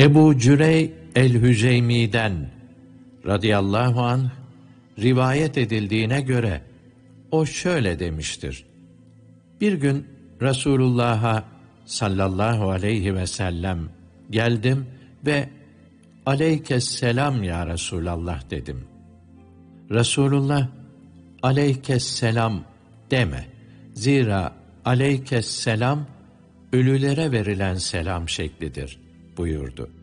Ebu Cürey el-Hüzeymi'den radıyallahu anh rivayet edildiğine göre o şöyle demiştir: Bir gün Resulullah'a sallallahu aleyhi ve sellem geldim ve "Aleykesselam ya Resulallah" dedim. Resulullah, "Aleykesselam deme. Zira aleykesselam ölülere verilen selam şeklidir" buyurdu.